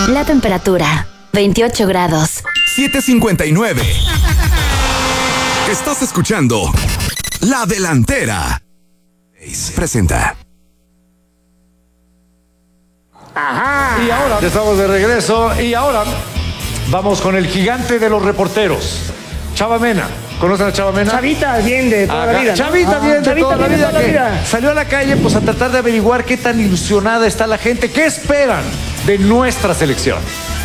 La temperatura, 28 grados. 7:59. Estás escuchando La Delantera. Presenta. Ajá. Y ahora ya estamos de regreso y ahora vamos con el gigante de los reporteros, Chava Mena. ¿Conocen a Chava Mena? Chavita bien de toda la vida, ¿no? Chavita bien de toda la vida, que salió a la calle pues a tratar de averiguar qué tan ilusionada está la gente, qué esperan de nuestra selección.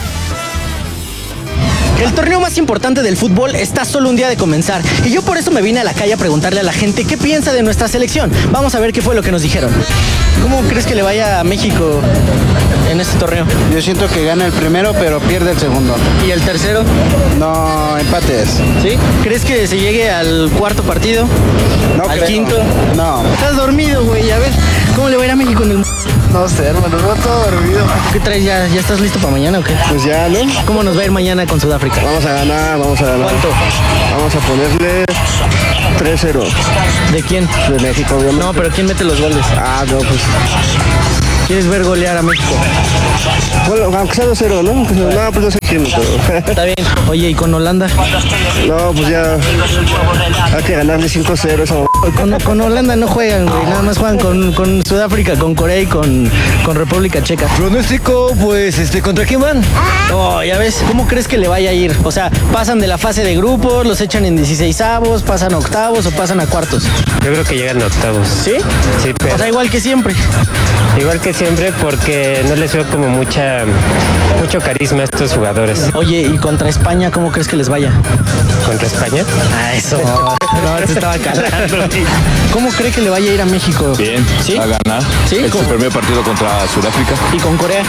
El torneo más importante del fútbol está solo un día de comenzar y yo por eso me vine a la calle a preguntarle a la gente qué piensa de nuestra selección. Vamos a ver qué fue lo que nos dijeron. ¿Cómo crees que le vaya a México en este torneo? Yo siento que gana el primero, pero pierde el segundo. ¿Y el tercero? No, empates. ¿Sí? ¿Crees que se llegue al cuarto partido? No ¿Al creo. quinto? No. Estás dormido, güey. A ver, ¿cómo le va a ir a México en el... No sé, hermano, no todo dormido. ¿Qué traes ya? ¿Ya estás listo para mañana o qué? Pues ya, ¿no? ¿Cómo nos va a ir mañana con Sudáfrica? Vamos a ganar. ¿Cuánto? Vamos a ponerle 3-0. ¿De quién? De México, obviamente. No, pero ¿quién mete los goles? Ah, no, pues. ¿Quieres ver golear a México? Bueno, aunque sea 2-0, ¿no? No, pues no sé quién, pero. Está bien. Oye, ¿y con Holanda? No, pues ya. Hay que ganarle 5-0 esa. Con Holanda no juegan, güey. Nada más juegan con Sudáfrica, con Corea y con República Checa. Pronóstico, pues, ¿contra quién van? Oh, ya ves. ¿Cómo crees que le vaya a ir? O sea, ¿pasan de la fase de grupos, los echan en 16avos, pasan a octavos o pasan a cuartos? Yo creo que llegan a octavos. ¿Sí? Sí, pero... O sea, igual que siempre. Igual que siempre porque no les veo como mucho carisma a estos jugadores. Oye, ¿y contra España cómo crees que les vaya? ¿Contra España? Ah, eso. No, te estaba calando. ¿Cómo cree que le vaya a ir a México? Bien, ¿sí? a ganar. ¿Sí? Es su primer partido contra Sudáfrica. ¿Y con Corea?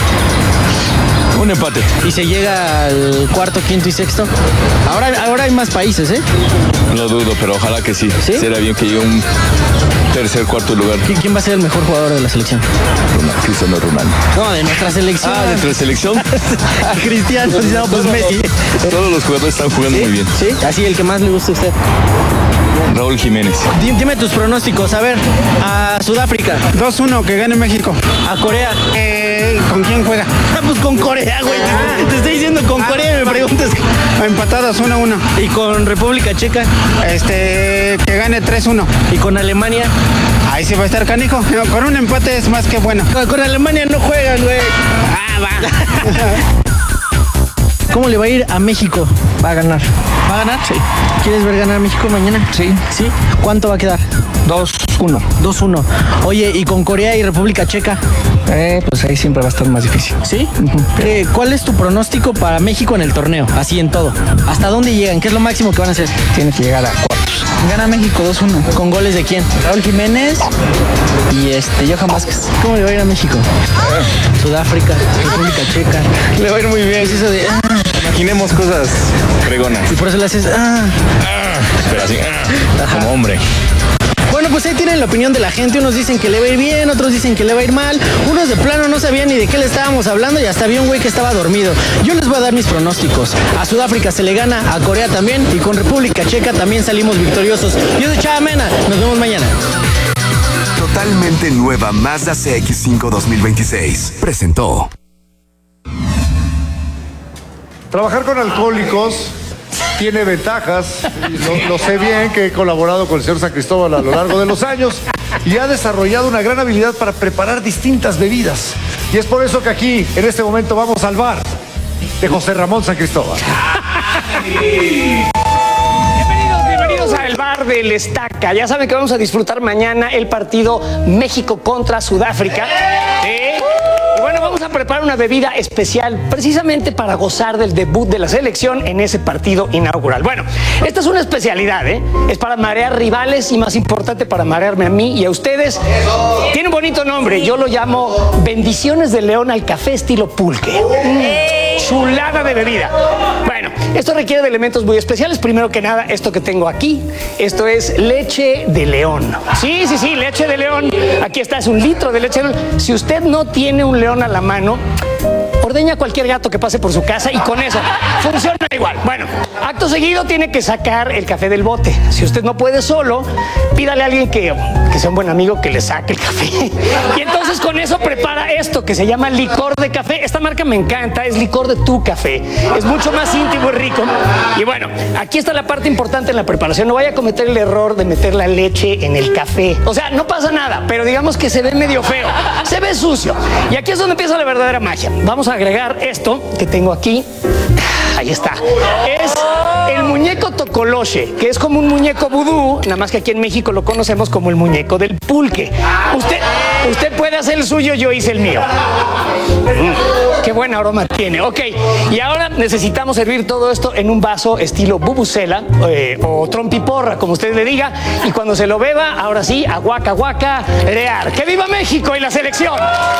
Un empate. ¿Y se llega al cuarto, quinto y sexto? Ahora hay más países, ¿eh? No dudo, pero ojalá que sí. ¿Sí? Será bien que llegue un tercer, cuarto lugar. ¿Quién va a ser el mejor jugador de la selección? Cristiano Ronaldo. No, de nuestra selección. Ah, ¿de nuestra selección? Cristiano, no, pues Messi. Todos los jugadores están jugando ¿Sí? muy bien. ¿Sí? Así, el que más le gusta a usted. Raúl Jiménez. Dime tus pronósticos. A ver, a Sudáfrica. 2-1, que gane México. A Corea. ¿Con quién juega? Pues con Corea, güey. Te estoy diciendo con Corea y me preguntas. Empatadas 1-1. ¿Y con República Checa? Que gane 3-1. ¿Y con Alemania? Ahí sí va a estar canijo. No, con un empate es más que bueno. Con Alemania no juegan, güey. Ah, va. ¿Cómo le va a ir a México? Va a ganar. ¿Va a ganar? Sí. ¿Quieres ver ganar a México mañana? Sí. ¿Sí? ¿Cuánto va a quedar? 2-1. 2-1. Oye, ¿y con Corea y República Checa? Pues ahí siempre va a estar más difícil. ¿Sí? ¿Cuál es tu pronóstico para México en el torneo? Así en todo. ¿Hasta dónde llegan? ¿Qué es lo máximo que van a hacer? Tiene que llegar a cuartos. Gana México 2-1. ¿Con goles de quién? Raúl Jiménez y Johan Vázquez. ¿Cómo le va a ir a México? Sudáfrica, República Checa. Le va a ir muy bien. ¿Qué es eso de...? Imaginemos cosas fregonas. Y por eso le haces... Pero así, como hombre. Bueno, pues ahí tienen la opinión de la gente. Unos dicen que le va a ir bien, otros dicen que le va a ir mal. Unos de plano no sabían ni de qué le estábamos hablando y hasta había un güey que estaba dormido. Yo les voy a dar mis pronósticos. A Sudáfrica se le gana, a Corea también y con República Checa también salimos victoriosos. Yo soy Chava Mena. Nos vemos mañana. Totalmente nueva Mazda CX-5 2026. Presentó. Trabajar con alcohólicos tiene ventajas. Lo sé bien, que he colaborado con el señor San Cristóbal a lo largo de los años y ha desarrollado una gran habilidad para preparar distintas bebidas. Y es por eso que aquí, en este momento, vamos al bar de José Ramón San Cristóbal. Bienvenidos al bar del Estaca. Ya saben que vamos a disfrutar mañana el partido México contra Sudáfrica. Y bueno, vamos a preparar una bebida especial precisamente para gozar del debut de la selección en ese partido inaugural. Bueno, esta es una especialidad, ¿eh? Es para marear rivales y, más importante, para marearme a mí y a ustedes. Tiene un bonito nombre. Yo lo llamo Bendiciones de León al café estilo pulque. Chulada de bebida. Bueno, esto requiere de elementos muy especiales. Primero que nada, esto que tengo aquí. Esto es leche de león. Sí, leche de león. Aquí está, es 1 litro de leche de león. Si usted no tiene un león a la mano, ordeña a cualquier gato que pase por su casa y con eso funciona igual. Bueno, acto seguido tiene que sacar el café del bote. Si usted no puede solo, pídale a alguien que que sea un buen amigo que le saque el café. Y entonces con eso prepara esto que se llama licor de café. Esta marca me encanta, es licor de tu café. Es mucho más íntimo y rico. Y bueno, aquí está la parte importante en la preparación. No vaya a cometer el error de meter la leche en el café. O sea, no pasa nada, pero digamos que se ve medio feo. Se ve sucio. Y aquí es donde empieza la verdadera magia. Vamos a agregar esto que tengo aquí. Ahí está. Es el muñeco tocoloche, que es como un muñeco vudú, nada más que aquí en México lo conocemos como el muñeco del pulque. Usted puede hacer el suyo, yo hice el mío. Qué buen aroma tiene. Ok, y ahora necesitamos servir todo esto en un vaso estilo bubucela o trompiporra, como usted le diga. Y cuando se lo beba, ahora sí, aguaca, aguaca, rear. ¡Que viva México y la selección!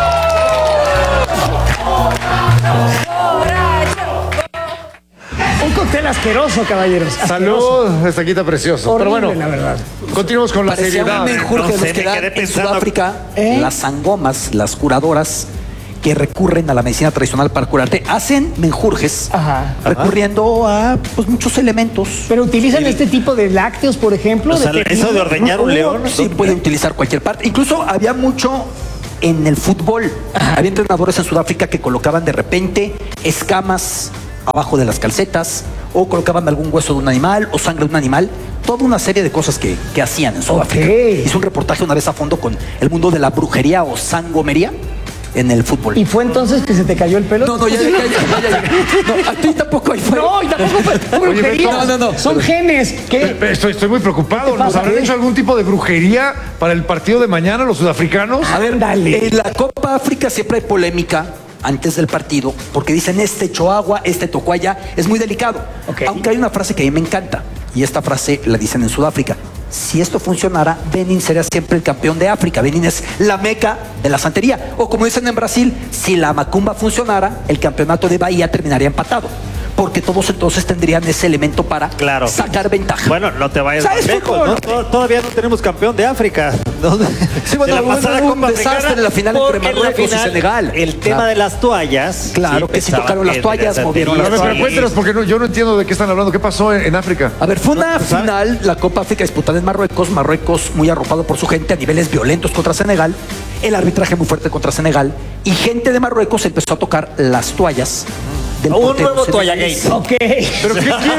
Un cóctel asqueroso, caballeros. Asqueroso. Salud, esta quita precioso. Horrible, Pero bueno, la verdad. Continuamos con la seriedad. Menjurje los que dan en Sudáfrica, las sangomas, las curadoras que recurren a la medicina tradicional para curarte, hacen menjurjes recurriendo a pues, muchos elementos. Pero utilizan este tipo de lácteos, por ejemplo. O sea, eso de ordeñar un león. Sí, pueden utilizar cualquier parte. Incluso había mucho en el fútbol. Había entrenadores en Sudáfrica que colocaban de repente escamas abajo de las calcetas, o colocaban algún hueso de un animal, o sangre de un animal, toda una serie de cosas que hacían en Sudáfrica. Hice un reportaje una vez a fondo con el mundo de la brujería o sangomería en el fútbol. ¿Y fue entonces que se te cayó el pelo? No, ya. No, a ti tampoco ahí fue. No, y tampoco fue brujería. No. Son genes. ¿Qué? Estoy muy preocupado. ¿Nos habrán hecho algún tipo de brujería para el partido de mañana los sudafricanos? A ver, dale. En la Copa África siempre hay polémica antes del partido, porque dicen este echó agua, este tocó allá, es muy delicado. Okay. Aunque hay una frase que a mí me encanta, y esta frase la dicen en Sudáfrica: si esto funcionara, Benín sería siempre el campeón de África. Benín es la meca de la santería. O como dicen en Brasil, si la macumba funcionara, el campeonato de Bahía terminaría empatado, porque todos entonces tendrían ese elemento para sacar ventaja. Bueno, no te vayas más lejos, ¿no? Todavía no tenemos campeón de África. Sí, bueno, de la pasada Copa un desastre en la final entre Marruecos y Senegal. El tema de las toallas. Claro, que sí tocaron las toallas, movieron las toallas. Pero cuéntenos, porque yo no entiendo de qué están hablando. ¿Qué pasó en África? A ver, fue una final, la Copa África disputada en Marruecos. Marruecos muy arropado por su gente a niveles violentos contra Senegal. El arbitraje muy fuerte contra Senegal. Y gente de Marruecos empezó a tocar las toallas. Un nuevo toallagate. Ok. ¿Pero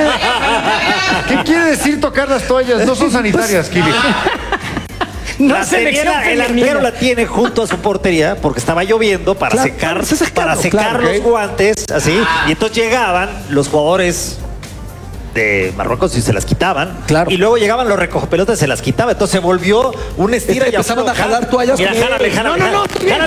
qué quiere decir tocar las toallas? No son sanitarias, Kili. No, el arquero la tiene junto a su portería porque estaba lloviendo para secar los guantes, así. Y entonces llegaban los jugadores de Marruecos y se las quitaban. Claro. Y luego llegaban los recogepelotas y se las quitaba. Entonces se volvió un estira y empezaban a jalar toallas. Mira, jálale. No, estoy bien,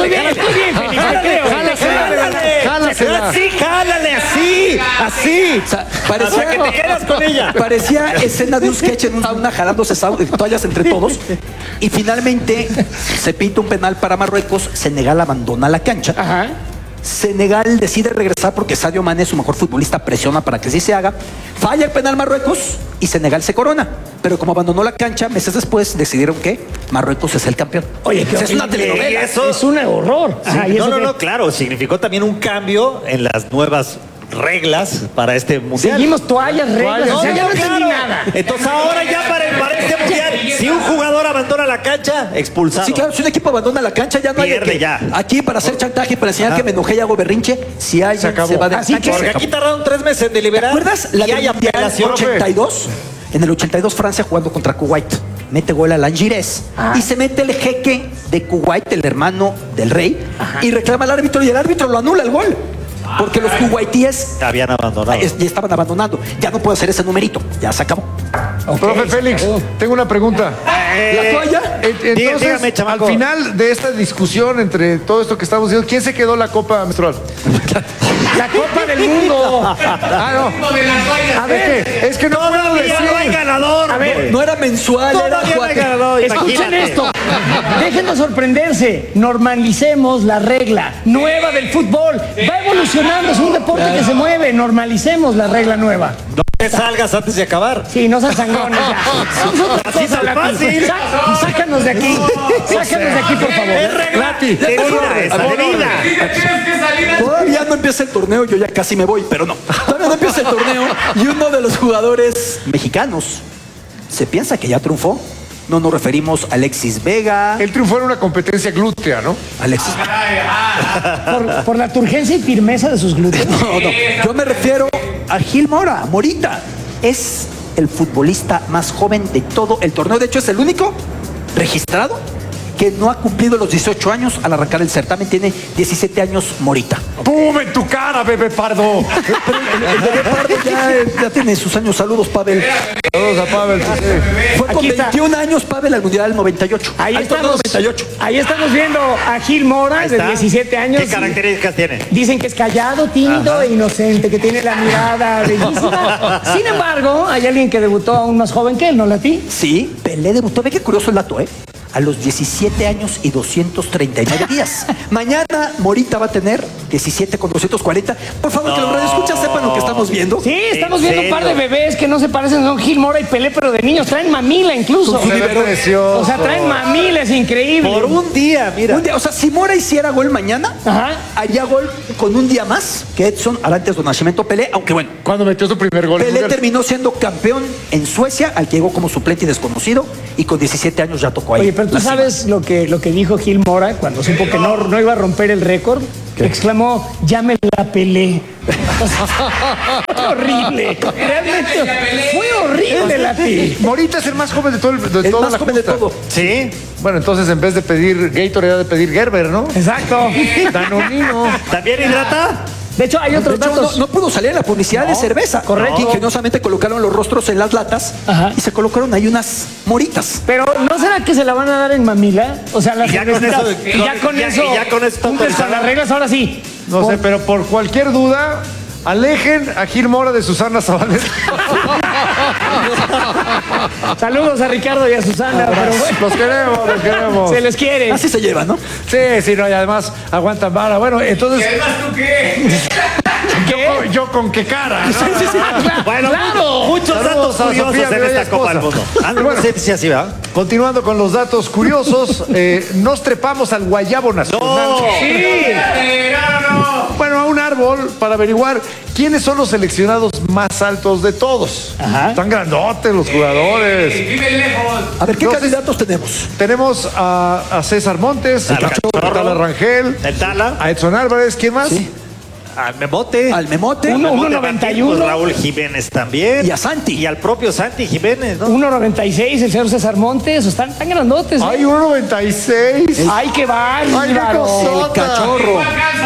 Jálale así. O sea, parecía que te quedas con ella. Parecía escena de un sketch en una jalándose toallas entre todos. Y finalmente se pita un penal para Marruecos. Senegal abandona la cancha. Ajá. Senegal decide regresar porque Sadio Mané, su mejor futbolista, presiona para que sí se haga. Falla el penal Marruecos y Senegal se corona. Pero como abandonó la cancha, meses después decidieron que Marruecos es el campeón. Oye, es una telenovela. Eso es un horror. Sí. No, claro. Significó también un cambio en las nuevas reglas para este mundial. Seguimos toallas, reglas. No, ya no claro. nada. Entonces ahora ya para este mundial, si un jugador abandona la cancha, expulsado. Sí, claro, si un equipo abandona la cancha, ya no pierde hay ya. Aquí para hacer chantaje, para enseñar que me enojé y hago berrinche, si alguien se va de la cancha. Porque aquí tardaron 3 meses en deliberar. ¿Te acuerdas la del Mundial 82? En el 82 Francia jugando contra Kuwait. Mete gol a Langires y se mete el jeque de Kuwait, el hermano del rey, y reclama al árbitro y el árbitro lo anula el gol. Porque los kuwaitíes habían abandonado. Ya estaban abandonando. Ya no puedo hacer ese numerito. Ya se acabó. Okay. Profe Félix, tengo una pregunta. ¿La toalla? Entonces, dígame, chamaco. Al final de esta discusión entre todo esto que estamos diciendo, ¿quién se quedó la copa menstrual? La Copa del Mundo. No. A ver, es que no puedo decir. No hay ganador. A ver, no era mensual, era no hay ganador. Escuchen esto. Déjenos sorprenderse. Normalicemos la regla nueva del fútbol. Va evolucionando, es un deporte que se mueve. Normalicemos la regla nueva. No te salgas antes de acabar. Sí, no seas sangrones ya. Así es fácil. Sácanos de aquí. Sácanos de aquí, por favor. Es regla de vida. Todavía no empieza el torneo, yo ya casi me voy, pero no. Todavía no empieza el torneo y uno de los jugadores mexicanos se piensa que ya triunfó No nos referimos a Alexis Vega. Él triunfó en una competencia glútea, ¿no? Alexis Por la turgencia y firmeza de sus glúteos. No. Yo me refiero a Gil Mora, Morita. Es el futbolista más joven de todo el torneo. De hecho, es el único registrado que no ha cumplido los 18 años al arrancar el certamen. Tiene 17 años Morita. ¡Pum! En tu cara, bebé Pardo. Pero el bebé Pardo ya tiene sus años. Saludos, Pavel. Saludos a Pavel. Fue con Aquí está. 21 años, Pavel, al Mundial del 98. Ahí Al torneo estamos, 98. ahí estamos viendo a Gil Mora, Ahí de está. 17 años. ¿Qué características tiene? Dicen que es callado, tímido e inocente, que tiene la mirada bellísima. Sin embargo, hay alguien que debutó aún más joven que él, ¿no, Lati? Sí, Pelé debutó. Ve qué curioso el dato, ¿eh? A los 17 años y 239 días. Mañana Morita va a tener 17 con 240. Por favor, que los radioescuchas sepan lo que estamos viendo. Sí, estamos ¿En viendo un par de serio? bebés que no se parecen, son Gil Mora y Pelé, pero de niños. Traen mamila incluso. Se ve precioso. O sea, traen mamila, es increíble. Por un día, mira. Un día, o sea, si Mora hiciera gol mañana, Ajá. haría gol con un día más que Edson Arantes do Nascimento Pelé, aunque bueno, Cuando metió su primer gol. Pelé terminó siendo campeón en Suecia, al que llegó como suplente y desconocido, y con 17 años ya tocó ahí. Oye, pero tú la cima. sabes lo que dijo Gil Mora cuando supo que no iba a romper el récord. Exclamó, ya me la pelé. Fue horrible. Realmente fue horrible, Lati. Morita es el más joven de todo El toda más la joven de justa. todo. Sí. Bueno, entonces en vez de pedir Gatorade, era de pedir Gerber, ¿no? Exacto. Danonino. ¿También hidrata? De hecho, hay De otros hecho, datos. no pudo salir en la publicidad de cerveza. correcto. Ingeniosamente colocaron los rostros en las latas Ajá. y se colocaron ahí unas moritas. Pero ¿no será que se la van a dar en mamila? O sea, las Y ya con cervecitas. eso- Y ya con eso. y ya con eso está cumples con autorizada. las reglas, ahora sí. No sé, pero por cualquier duda, alejen a Gil Mora de Susana Zabaleta. Saludos a Ricardo y a Susana. Pero bueno, Los queremos, los queremos. se les quiere. Así se lleva, ¿no? Sí, sí, no, y además aguantan vara. Bueno, entonces. ¿Qué? Yo con qué cara. ¿no? Bueno, ¡Claro! muchos Saludos datos a curiosos Sofía, en mi esta bella Copa del esposa. Mundo. Algo Bueno. sí, así va. Continuando con los datos curiosos, nos trepamos al Guayabo Nacional. ¡No! ¡Sí! Bueno, a un árbol para averiguar quiénes son los seleccionados más altos de todos. Ajá. Están grandotes los jugadores. A ver, ¿qué Entonces- candidatos tenemos? Tenemos a César Montes, Al a Cachorro. Tala Rangel, El Tala, a Edson Álvarez, ¿quién más? Sí. al Memote, Al Memote 1.91. Raúl Jiménez también. y a Santi. Y al propio Santi Jiménez, ¿no? 1.96, el señor César Montes. Están tan grandotes. ¿eh? Hay 1.96. ¡Ay, qué ¡Ay, qué bárbaro! cosota! Cachorro.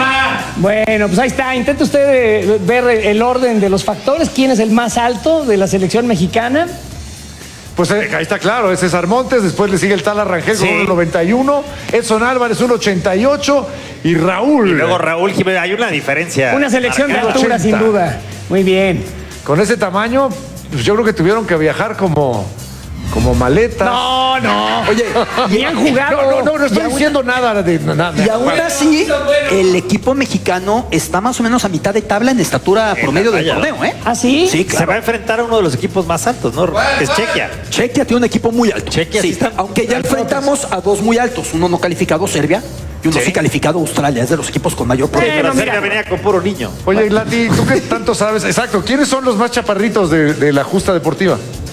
Bueno, pues ahí está. Intenta usted ver el orden de los factores. ¿Quién es el más alto de la selección mexicana? Pues ahí está claro, es César Montes, después le sigue el Tala Rangel con Sí. 1.91, Edson Álvarez 1.88 y Raúl. Y luego Raúl Jiménez, hay una diferencia. Una selección de marcada. altura, 80. sin duda. Muy bien. Con ese tamaño, pues yo creo que tuvieron que viajar como maleta. No, no. Oye, Ni han jugado. No estoy diciendo nada de nada. y aún así, el equipo mexicano está más o menos a mitad de tabla en estatura promedio del raya, ¿no? torneo, ¿eh? ¿Ah, sí? Sí, Se va claro. a enfrentar a uno de los equipos más altos, ¿no? Es Chequia. Chequia tiene un equipo muy alto. Chequia sí está- Aunque ya enfrentamos a dos muy altos, uno no calificado, Serbia, y uno sí calificado, Australia. Es de los equipos con mayor Pero promedio. Serbia mira. venía con puro niño. Oye, Lati, ¿tú qué tanto sabes? Exacto, ¿quiénes son los más chaparritos de la justa deportiva?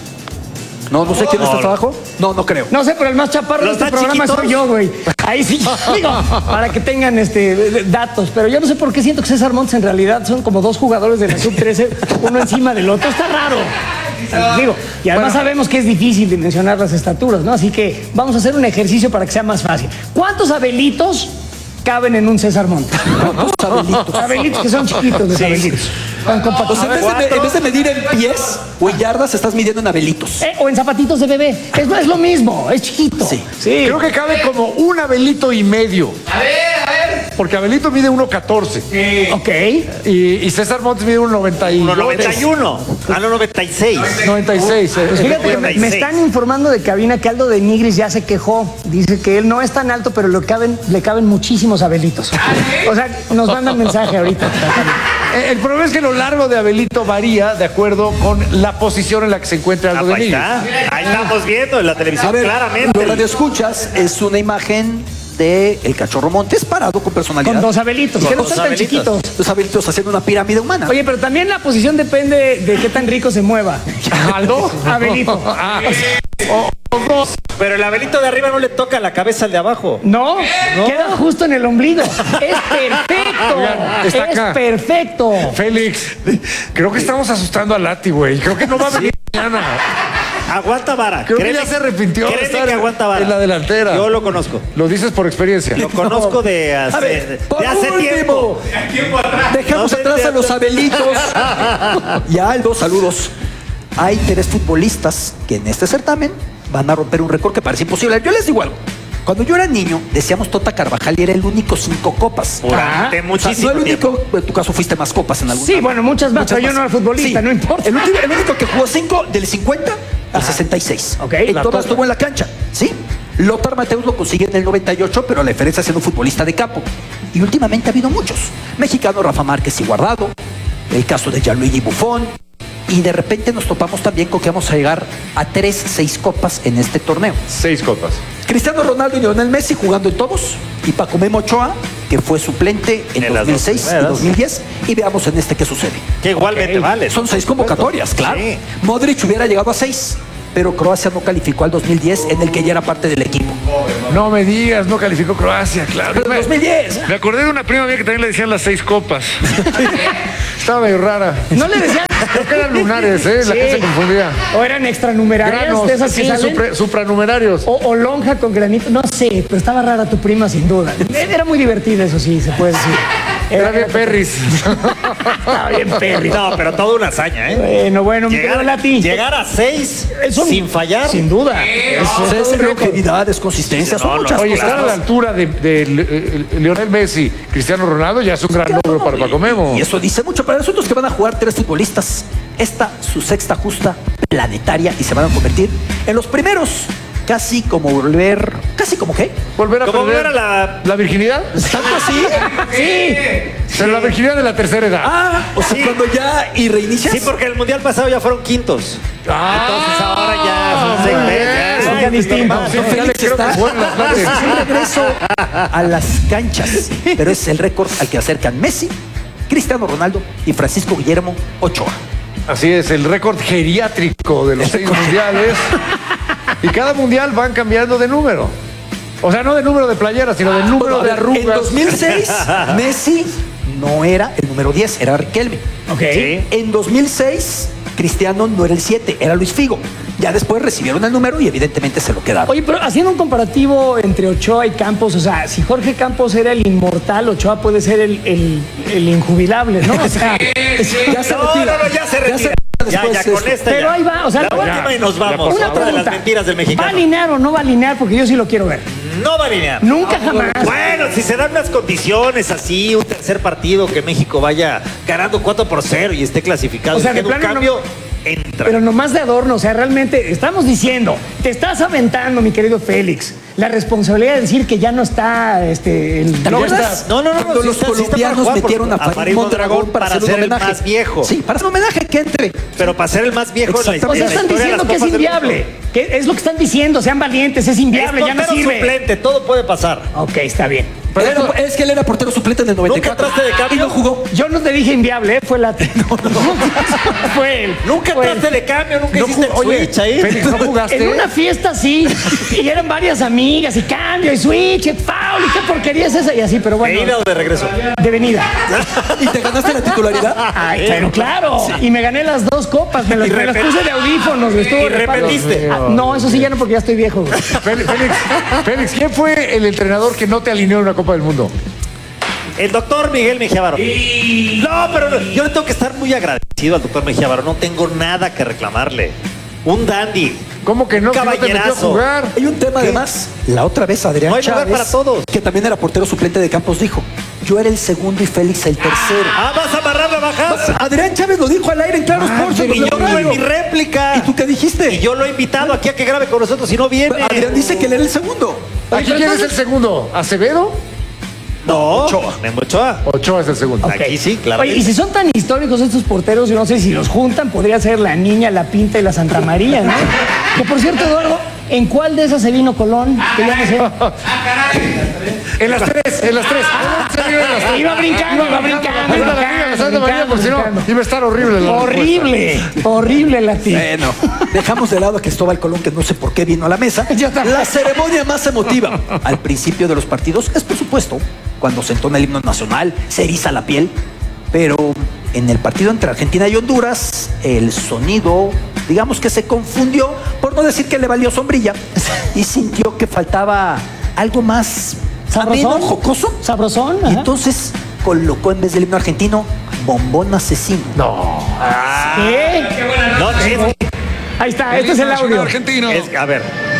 No sé quién está abajo. No creo. No sé, pero el más chaparro de ¿Los este más programa chiquitos? soy yo, güey. Ahí sí, digo, para que tengan datos. Pero yo no sé por qué siento que César Montes en realidad son como dos jugadores de la sub-13, uno encima del otro. Está raro. Digo, y además sabemos que es difícil dimensionar las estaturas, ¿no? Así que vamos a hacer un ejercicio para que sea más fácil. ¿Cuántos Abelitos caben en un César Montes? ¿Cuántos Abelitos? Abelitos que son chiquitos, los Abelitos. Van con O sea, patitas. en vez de medir en pies o en yardas, estás midiendo en abelitos. O en zapatitos de bebé. Es lo mismo, es chiquito. Sí. Creo que cabe como un Abelito y medio. A ver. Porque Abelito mide 1.14 Ok. y César Montes mide 1.92. 1.91. A los 96. 96. Pues fíjate que me 96. están informando de cabina que Aldo de Nigris ya se quejó. Dice que él no es tan alto, pero le caben muchísimos Abelitos. O sea, nos mandan mensaje ahorita. El problema es que lo largo de Abelito varía de acuerdo con la posición en la que se encuentra Aldo de Ahí Nigris. está. Ahí estamos viendo en la A televisión ver, claramente. lo radioescuchas es una imagen de el Cachorro Montes parado con personalidad. Con dos Abelitos, que no dos están tan Abelitos. chiquitos. Los abelitos haciendo una pirámide humana. Oye, pero también la posición depende de qué tan rico se mueva. ¿Aldo? Abelito. Ah, Pero el Abelito de arriba no le toca la cabeza al de abajo. No, queda justo en el ombligo. Es perfecto. Oigan, está acá. Es perfecto. Félix, creo que estamos asustando a Lati, güey. Creo que no va a venir mañana. Aguanta vara. Creo que ya se arrepintió de Créeme estar que aguanta vara. en la delantera. Yo lo conozco. Lo dices por experiencia. Lo conozco de hace tiempo. Dejamos atrás a los Abelitos y a Aldo, saludos. Hay 3 futbolistas que en este certamen van a romper un récord que parece imposible. Yo les digo algo. Cuando yo era niño, decíamos Tota Carvajal y era el único 5 copas. Durante muchísimo no el único, tiempo. en tu caso fuiste más copas en algún Sí, bueno, muchas más, pero yo no era futbolista, no importa. El único que jugó 5 del 50 al 66. Ok. En La todas Tota. estuvo en la cancha, ¿sí? Lothar Matthäus lo consigue en el 98, pero la diferencia es siendo futbolista de campo. Y últimamente ha habido muchos. Mexicano Rafa Márquez y Guardado, el caso de Gianluigi Buffon. Y de repente nos topamos también con que vamos a llegar a 6 copas en este torneo. 6 copas. Cristiano Ronaldo y Lionel Messi jugando en todos. Y Paco Memo Ochoa, que fue suplente en las 2006 dos y primeras. 2010. Y veamos en este qué sucede. Que igualmente vale. Son 6 convocatorias, claro. Sí. Modric hubiera llegado a 6, pero Croacia no calificó al 2010, en el que ya era parte del equipo. No me digas, no calificó Croacia, claro. Pero en 2010. Me acordé de una prima mía que también le decían las 6 copas. Estaba medio rara. No le decían. Creo que eran lunares, ¿eh? La Sí. que se confundía. O eran extranumerarias Granos, de esas que sí, salen. supranumerarios. O lonja con granito, no sé, pero estaba rara tu prima sin duda. Era muy divertida, eso sí, se puede decir. Era bien perris. Estaba bien perri. No, pero toda una hazaña, ¿eh? Bueno, mi querido Lati. Llegar a 6 Eso- sin fallar. Sin duda. Es longevidad, es consistencia, son muchas Oye, cosas. estar a la altura de Lionel Messi, Cristiano Ronaldo, ya es un gran logro para Paco Memo. Y eso dice mucho para nosotros que van a jugar 3 futbolistas. Esta su sexta justa planetaria y se van a convertir en los primeros. Casi como volver. ¿Casi como qué? Volver a Como perder volver a la virginidad. ¿Tanto así? Sí. Pero la virginidad de la tercera edad. Ah, o sea, cuando ya y reinicias. Sí, porque el mundial pasado ya fueron quintos. Entonces ahora ya son muy 6 bien. meses. Son ya distintos. Sí, Félix ya le creo está- que juegan las madres. Es un regreso a las canchas, pero es el récord al que acercan Messi, Cristiano Ronaldo y Francisco Guillermo Ochoa. Así es, el récord geriátrico de los 6 mundiales. Y cada mundial van cambiando de número. O sea, no de número de playeras, sino de número Bueno, a de ver, arrugas. en 2006, Messi no era el número 10, era Riquelme. Ok. En 2006, Cristiano no era el 7, era Luis Figo. Ya después recibieron el número y evidentemente se lo quedaron. Oye, pero haciendo un comparativo entre Ochoa y Campos, o sea, si Jorge Campos era el inmortal, Ochoa puede ser el injubilable, ¿no? O sea, ya se No, retira. no, no, ya se retira. Ya, después ya, de con esto. esta pero ya. ahí va, o sea, La última y nos vamos. una de pregunta. las mentiras del ¿Va a mexicano. alinear o no va a alinear? Porque yo sí lo quiero ver. No va a alinear. Nunca jamás. Bueno, si se dan unas condiciones así, un tercer partido que México vaya ganando 4-0 y esté clasificado, O sea, y de quede un plano no- cambio, entra. Pero nomás de adorno, o sea, realmente estamos diciendo, te estás aventando, mi querido Félix, la responsabilidad de decir que ya no está ¿Te ya acuerdas? está- No, Cuando los colombianos metieron a Farid Mondragón para hacer un ser homenaje. el más viejo. Sí, para hacer un homenaje que entre. Pero para ser el más viejo en la Exactamente. O sea, en la están historia de diciendo las que es Copas del inviable. Mundo. Que es lo que están diciendo, sean valientes, es inviable, Es ya no portero sirve. suplente, todo puede pasar. Ok, está bien. Pero es que él era portero suplente en el 94. ¿Nunca entraste de cambio? Y no jugó. Yo no te dije inviable, fue la... Fue él. Nunca Fue él. entraste de cambio, nunca hiciste el Oye, switch ahí. Félix, ¿no jugaste? En una fiesta sí, y eran varias amigas, y cambio, y switch, y foul, y qué porquería es esa, y así, pero ¿De bueno. ida o de regreso? De venida. ¿Y te ganaste la titularidad? Ay, pero claro. Y me gané las 2 copas, me las puse de audífonos, estuvo y de palo. repetiste. No, eso sí ya no, porque ya estoy viejo. Güey. Félix, ¿quién fue el entrenador que no te alineó en una Copa del Mundo? El doctor Miguel Mejía Barón. No, pero no, yo le tengo que estar muy agradecido al doctor Mejía Barón. No tengo nada que reclamarle. Un dandy. ¿Cómo que no? Que no te metió a Caballerazo. jugar. Hay un tema además. La otra vez Adrián No hay lugar Chávez, para todos. que también era portero suplente de Campos, dijo: yo era el segundo y Félix el tercero. Ah, vas a amarrar la bajada. Adrián Chávez lo dijo al aire en Claro Sports. Y yo tuve mi réplica. ¿Y tú qué dijiste? Y yo lo he invitado aquí a que grabe con nosotros si no viene. Adrián dice que él era el segundo. ¿Aquí quién es el segundo? ¿Acevedo? No, Ochoa. Memo Ochoa. Ochoa es el segundo. Aquí sí, claro. Oye, y si son tan históricos estos porteros, yo no sé si los juntan, podría ser la Niña, la Pinta y la Santa María, ¿no? Que por cierto, Eduardo, ¿En cuál de esas se vino Colón? Que ya no sé. En las tres. Iba brincando. Porque si no, iba a estar horrible la Horrible, Lati. Bueno, dejamos de lado a Cristóbal Colón, que no sé por qué vino a la mesa. La ceremonia más emotiva al principio de los partidos es, por supuesto, cuando se entona el himno nacional, se eriza la piel. Pero en el partido entre Argentina y Honduras, el sonido, digamos que se confundió, por no decir que le valió sombrilla, y sintió que faltaba algo más ameno, jocoso. Sabrosón. Y entonces colocó en vez del himno argentino, Bombón Asesino. No. ¿Qué? No, Ahí está, este es el audio. Argentino. a ver.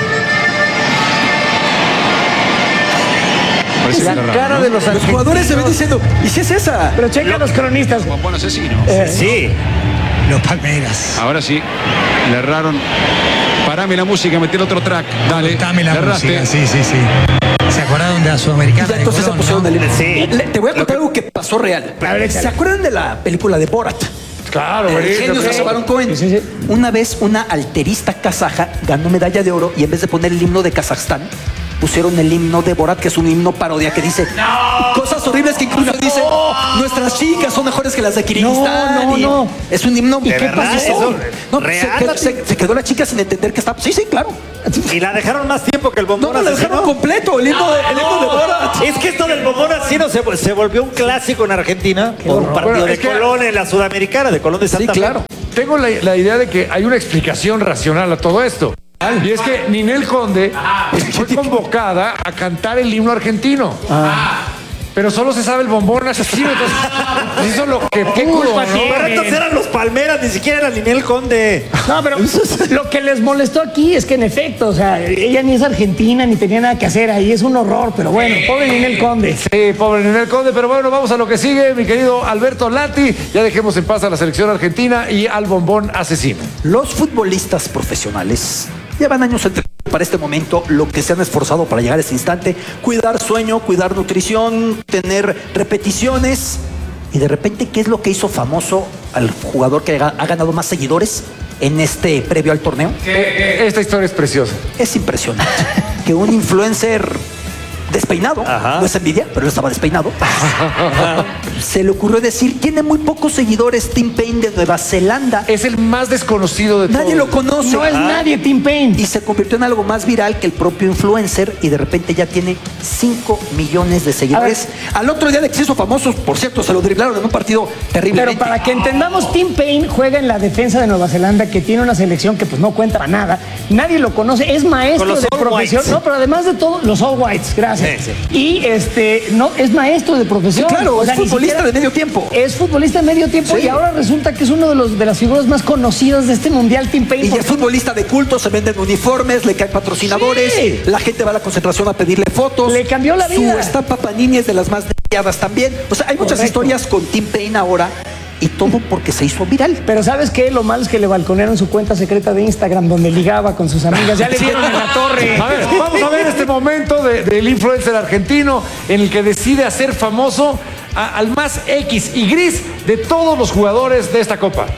La cara de los jugadores se ven diciendo, ¿y si es esa? Pero checa los cronistas. Bombón Asesino. Sí. Los Palmeiras. Ahora sí, le erraron. Parame la música, metí el otro track. Dale, Dame la le erraste. música. Sí. ¿Se acuerdan de la Sudamericana? Y entonces de Colón, se pusieron ¿no? el himno. Sí. Te voy a contar algo que pasó real. ¿Se acuerdan de la película de Borat? Claro, Genios de Baron Cohen. Una vez una alterista kazaja ganó medalla de oro y en vez de poner el himno de Kazajstán, pusieron el himno de Borat, que es un himno parodia que dice cosas horribles, que incluso dice nuestras chicas son mejores que las de Kirguistán. No. Es un himno. ¿De verdad? ¿Eso? No, ¿Real? se quedó la chica sin entender que estaba. Sí, claro. Y la dejaron más tiempo que el Bombón No, la Asesino. dejaron completo, el himno de Borat. Es que esto del Bombón Asesino se volvió un clásico en Argentina por un partido Bueno, de es que- Colón en la Sudamericana, de Colón de Santa Fe. claro. Tengo la idea de que hay una explicación racional a todo esto. Y es que Ninel Conde fue convocada a cantar el himno argentino. Pero solo se sabe el Bombón Asesino. Entonces, hizo lo que pudo, culpa ¿no? tiene? Pero estos eran los Palmeras, ni siquiera era Ninel Conde. No, pero lo que les molestó aquí es que en efecto, o sea, ella ni es argentina ni tenía nada que hacer ahí, es un horror, pero bueno, pobre Ninel Conde. Sí, pobre Ninel Conde, pero bueno, vamos a lo que sigue, mi querido Alberto Lati. Ya dejemos en paz a la selección argentina y al Bombón Asesino. Los futbolistas profesionales llevan años entrenando para este momento, lo que se han esforzado para llegar a este instante, cuidar sueño, cuidar nutrición, tener repeticiones. Y de repente, ¿qué es lo que hizo famoso al jugador que ha ganado más seguidores en este previo al torneo? Esta historia es preciosa. Es impresionante que un influencer despeinado, no es envidia, pero él estaba despeinado, se le ocurrió decir, tiene muy pocos seguidores Tim Payne de Nueva Zelanda. Es el más desconocido de todos. Nadie lo conoce. No es nadie Tim Payne. Y se convirtió en algo más viral que el propio influencer y de repente ya tiene 5 millones de seguidores. Al otro día de que se hizo famoso, por cierto, se lo driblaron en un partido terrible. Pero para que entendamos, Tim Payne juega en la defensa de Nueva Zelanda, que tiene una selección que pues no cuenta para nada. Nadie lo conoce, es maestro los de All profesión. Whites. No, pero además de todo, los All Whites, gracias. Sí. Y no, es maestro de profesión. Sí, claro, O sea, es ni futbolista siquiera- de medio tiempo. Es futbolista de medio tiempo y ahora resulta que es uno de las figuras más conocidas de este mundial, Tim Payne. Y porque- es futbolista de culto, se venden uniformes, le caen patrocinadores, Sí. la gente va a la concentración a pedirle fotos. Le cambió la vida. Su estampa Panini es de las más deseadas también. O sea, hay muchas Correcto. historias con Tim Payne ahora y todo porque se hizo viral. Pero ¿sabes qué? Lo malo es que le balconearon su cuenta secreta de Instagram donde ligaba con sus amigas. Ya le dieron en la torre. A ver, vamos a ver este momento del influencer argentino en el que decide hacer famoso al más X y gris de todos los jugadores de esta Copa.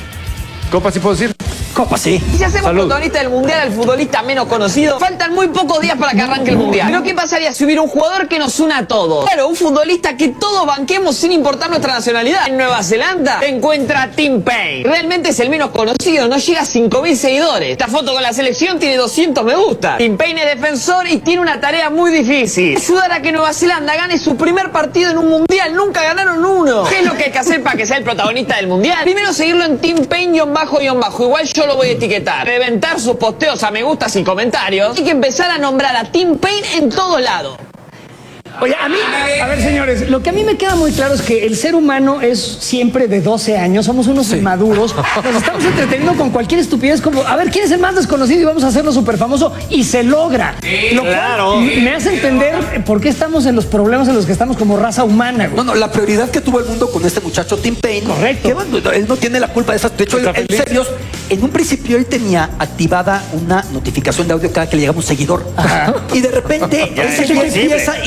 ¿Copa sí puedo decir? Copa, sí. Y si hacemos Salud. protagonista del mundial al futbolista menos conocido, faltan muy pocos días para que arranque el mundial. Pero ¿qué pasaría si hubiera un jugador que nos una a todos? Claro, un futbolista que todos banquemos sin importar nuestra nacionalidad. En Nueva Zelanda se encuentra Tim Payne. Realmente es el menos conocido, no llega a 5.000 seguidores. Esta foto con la selección tiene 200 me gusta. Tim Payne es defensor y tiene una tarea muy difícil: ayudar a que Nueva Zelanda gane su primer partido en un mundial. Nunca ganaron uno. ¿Qué es lo que hay que hacer para que sea el protagonista del mundial? Primero seguirlo en Tim Payne__. Igual yo lo voy a etiquetar. Reventar sus posteos a me gustas y comentarios. Hay que empezar a nombrar a Tim Payne en todo lado. Oye, a ver, señores, lo que a mí me queda muy claro es que el ser humano es siempre de 12 años, somos unos inmaduros, nos estamos entreteniendo con cualquier estupidez como, a ver, ¿quién es el más desconocido? Y vamos a hacerlo súper famoso, y se logra. Lo cual claro. me hace entender por qué estamos en los problemas en los que estamos como raza humana, güey. No, la prioridad que tuvo el mundo con este muchacho Tim Payne. Correcto. Que, bueno, él no tiene la culpa de esas. De hecho, Está en feliz. serios, en un principio él tenía activada una notificación de audio cada que le llegaba un seguidor. Y de repente Ya ese es día imposible. empieza y decía,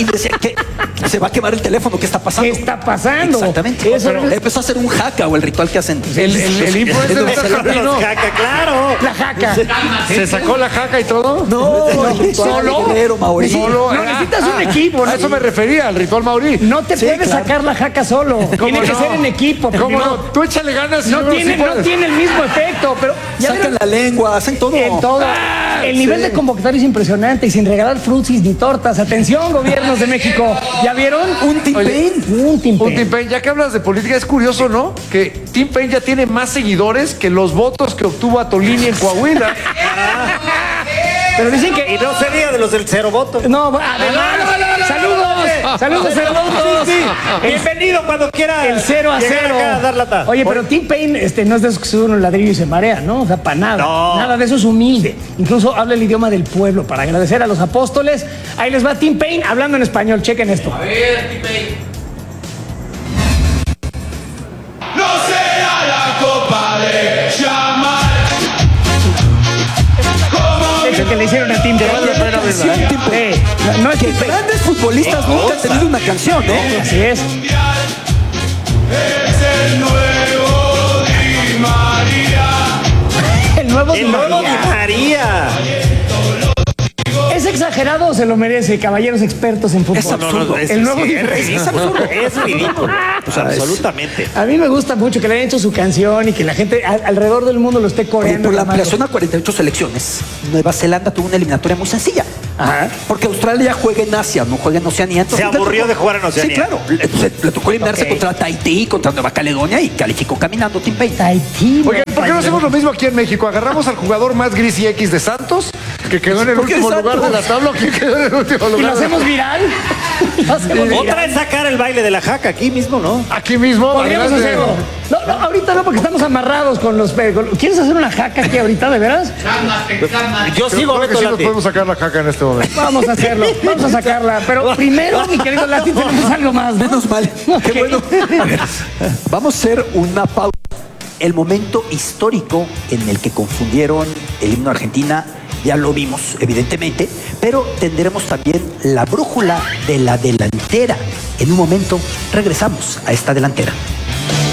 ¿Qué? Se va a quemar el teléfono. ¿Qué está pasando? ¿Qué está pasando? Exactamente. Eso empezó a hacer un jaca o el ritual que hacen. El influencer de Jardino. Claro. La jaca. ¿Se sacó la jaca y todo? No, ¿Solo? Solo. No, necesitas un equipo. A eso me refería, al ritual Maurí. No te puedes sacar la jaca solo. Tiene que ser en equipo. ¿Cómo no? Tú échale ganas. No tiene el mismo efecto, pero sacan la lengua, hacen todo. En todo. El nivel de convocatorio es impresionante y sin regalar frutsis ni tortas. Atención, gobiernos de México. ¿Ya vieron? Un Tim Paine. Un Tim Paine. Ya que hablas de política, es curioso, ¿no? Que Tim Paine ya tiene más seguidores que los votos que obtuvo Atolini en Coahuila. Pero dicen que... Y no sería de los del cero voto. No, además... ¡Saludos! ¡Saludos, cero votos! Sí. Bienvenido cuando quiera. El 0-0. Dar lata. Oye, pero Tim Paine no es de esos que sube un ladrillo y se marea, ¿no? O sea, para nada. No. Nada de eso es humilde. Incluso habla el idioma del pueblo para agradecer a los apóstoles. Ahí les va Tim Paine hablando en español. Chequen esto. A ver, Tim Paine. No será la copa de Yamal. De hecho, que le hicieron a Tim Paine. No es que grandes futbolistas nunca han tenido una canción, ¿eh? Así es. Es el nuevo Di María. El nuevo Di María. ¿Es exagerado o se lo merece, caballeros expertos en fútbol? Es absurdo. El nuevo Di María. Es absurdo. Es ridículo. O sea, absolutamente. A mí me gusta mucho que le hayan hecho su canción y que la gente alrededor del mundo lo esté coreando. Por la ampliación a 48 selecciones, Nueva Zelanda tuvo una eliminatoria muy sencilla. Ajá. Porque Australia juega en Asia, no juega en Oceanía. Se aburrió de jugar en Oceanía. Sí, claro. Le tocó eliminarse contra Tahití, contra Nueva Caledonia y calificó caminando Tim Paine. Tahití. Oigan, ¿por qué no hacemos lo mismo aquí en México? Agarramos al jugador más gris y X de Santos, que quedó en el último lugar de la tabla, que quedó en el último lugar. ¿Y lo hacemos viral? Otra es sacar el baile de la jaca aquí mismo, ¿no? Aquí mismo. Podríamos hacerlo. No, ahorita no, porque estamos amarrados con los... ¿Quieres hacer una jaca aquí ahorita, de veras? Yo sigo creo que sí nos podemos sacar la jaca en este momento. Vamos a hacerlo, vamos a sacarla. Pero primero, mi querido Lati, tenemos algo más, ¿no? Menos mal. Qué bueno. A ver, vamos a hacer una pausa. El momento histórico en el que confundieron el himno de Argentina, ya lo vimos, evidentemente, pero tendremos también la brújula de la delantera. En un momento regresamos a esta delantera.